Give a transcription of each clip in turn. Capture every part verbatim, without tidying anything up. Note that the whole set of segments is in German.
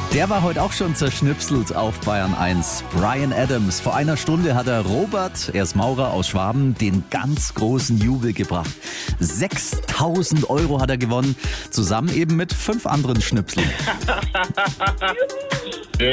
Der war heute auch schon zerschnipselt auf Bayern eins. Bryan Adams. Vor einer Stunde hat er Robert, er ist Maurer aus Schwaben, den ganz großen Jubel gebracht. sechstausend Euro hat er gewonnen, zusammen eben mit fünf anderen Schnipseln. Yes.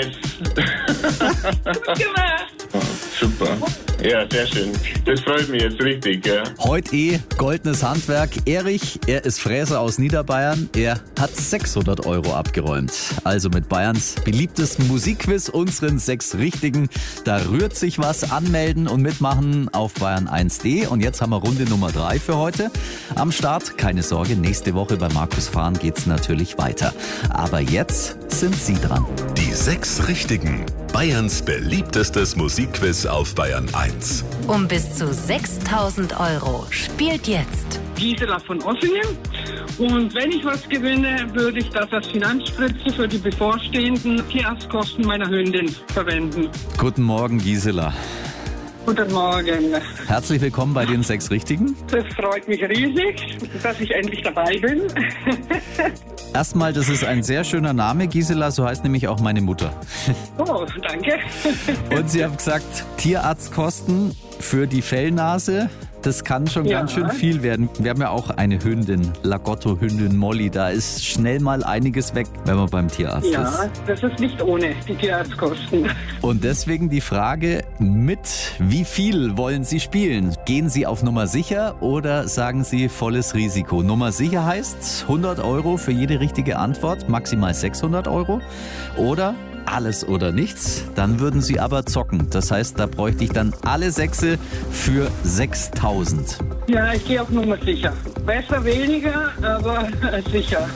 Oh, super. Ja, sehr schön. Das freut mich jetzt richtig, ja. Heute eh goldenes Handwerk. Erich, er ist Fräser aus Niederbayern. Er hat sechshundert Euro abgeräumt. Also mit Bayerns beliebtesten Musikquiz, unseren sechs Richtigen. Da rührt sich was. Anmelden und mitmachen auf bayern eins punkt de. Und jetzt haben wir Runde Nummer drei für heute am Start. Keine Sorge, nächste Woche bei Markus Fahren geht's natürlich weiter. Aber jetzt sind Sie dran. Die sechs Richtigen. Bayerns beliebtestes Musikquiz auf Bayern eins. Um bis zu sechstausend Euro. Spielt jetzt Gisela von Ossingen. Und wenn ich was gewinne, würde ich das als Finanzspritze für die bevorstehenden Tierarztkosten meiner Hündin verwenden. Guten Morgen, Gisela. Guten Morgen. Herzlich willkommen bei den sechs Richtigen. Das freut mich riesig, dass ich endlich dabei bin. Erstmal, das ist ein sehr schöner Name, Gisela, so heißt nämlich auch meine Mutter. Oh, danke. Und Sie haben gesagt, Tierarztkosten für die Fellnase, das kann schon Ja. ganz schön viel werden. Wir haben ja auch eine Hündin, Lagotto-Hündin Molly, da ist schnell mal einiges weg, wenn man beim Tierarzt Ja, ist. das ist nicht ohne die Tierarztkosten. Und deswegen die Frage, mit wie viel wollen Sie spielen? Gehen Sie auf Nummer sicher oder sagen Sie volles Risiko? Nummer sicher heißt hundert Euro für jede richtige Antwort, maximal sechshundert Euro. Oder alles oder nichts, dann würden Sie aber zocken. Das heißt, da bräuchte ich dann alle Sechse für sechstausend. Ja, ich gehe auf Nummer sicher. Besser weniger, aber sicher.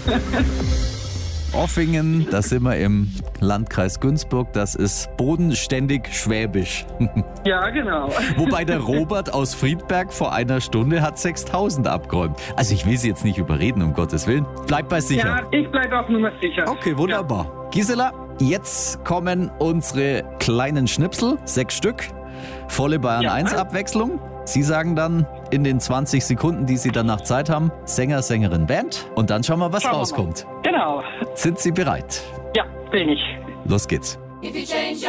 Offingen, da sind wir im Landkreis Günzburg, das ist bodenständig schwäbisch. Ja, genau. Wobei der Robert aus Friedberg vor einer Stunde hat sechstausend abgeräumt. Also ich will Sie jetzt nicht überreden, um Gottes Willen. Bleib bei sicher. Ja, ich bleibe auf Nummer sicher. Okay, wunderbar. Ja. Gisela, jetzt kommen unsere kleinen Schnipsel, sechs Stück. Volle Bayern Ja. eins Abwechslung. Sie sagen dann in den zwanzig Sekunden, die Sie danach Zeit haben, Sänger, Sängerin, Band. Und dann schauen wir, was Schauen wir rauskommt. Genau. Sind Sie bereit? Ja, bin ich. Los geht's. If you change your